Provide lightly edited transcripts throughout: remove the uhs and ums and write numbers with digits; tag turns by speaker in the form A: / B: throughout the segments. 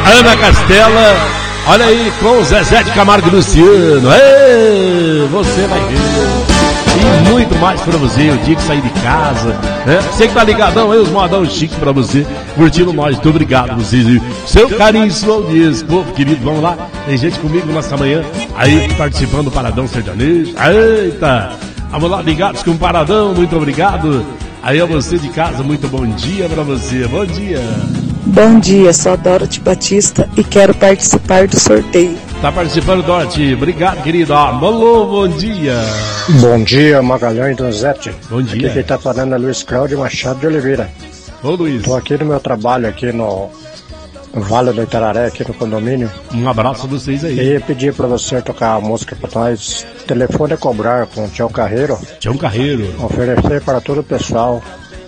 A: Ana Castela, olha aí, com Zezé de Camargo e Luciano. Ei, você vai ver. E muito mais pra você, o dia que sair de casa, né? Você que tá ligadão aí, os modão chique pra você, curtindo nós. Muito obrigado vocês, viu? Seu carinho, sua audiência, povo querido, vamos lá. Tem gente comigo nessa manhã, aí participando do Paradão Sertanejo. Eita, vamos lá, ligados com o Paradão, muito obrigado. Aí a você de casa, muito bom dia pra você, bom dia.
B: Bom dia, sou a Dorothy Batista e quero participar do sorteio.
A: Tá participando, Dorothy, obrigado, querido. Alô, bom dia.
C: Bom dia, Magalhães Donzete.
A: Bom dia.
C: Aqui quem tá falando é Luiz Cláudio Machado de Oliveira.
A: Ô, Luiz.
C: Tô aqui no meu trabalho, aqui no Vale do Itararé, aqui no condomínio.
A: Um abraço a vocês aí.
C: E pedir pra você tocar a música pra nós. Telefone a cobrar com o Tião Carreiro.
A: Tião Carreiro.
C: Oferecer para todo o pessoal.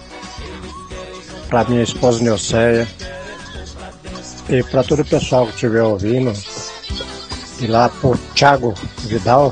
C: Pra minha esposa Neuceia. E pra todo o pessoal que estiver ouvindo. E lá pro Thiago Vidal.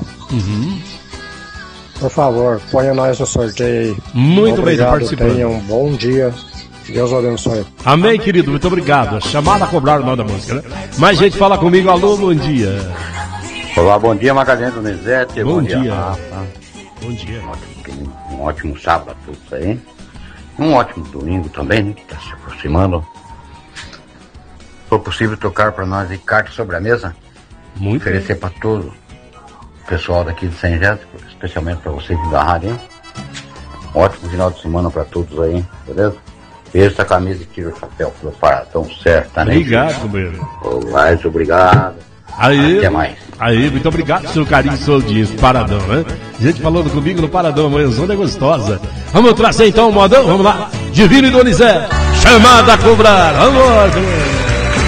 C: Por favor, ponha nós no sorteio aí.
A: Muito bem,
C: obrigado,
A: participando.
C: Tenha um bom dia. Deus abençoe.
A: Amém, querido, muito obrigado. Chamada a cobrar o nome da música, né? Mais gente fala comigo, alô, bom dia.
D: Olá, bom dia, Magalhães Donizete.
A: Bom dia.
D: Rafa.
A: Bom dia.
D: Um ótimo sábado a todos aí. Um ótimo domingo também, né? Que está se aproximando. Se for possível tocar para nós aí cartas sobre a mesa.
A: Muito
D: oferecer para todo o pessoal daqui de São José, especialmente para vocês da rádio, hein? Um ótimo final de semana para todos aí, beleza? Beijo essa camisa e tira o chapéu pro Paradão certo, tá, né?
A: Obrigado, companheiro.
D: Mais obrigado.
A: Aí,
D: até mais.
A: Aí, muito obrigado pelo seu carinho e sua audiência. Paradão, né? Gente falando comigo no Paradão, amanhãzona é gostosa. Vamos trazer então o modão, vamos lá. Divino e Donizete, chamada a cobrar. Vamos lá,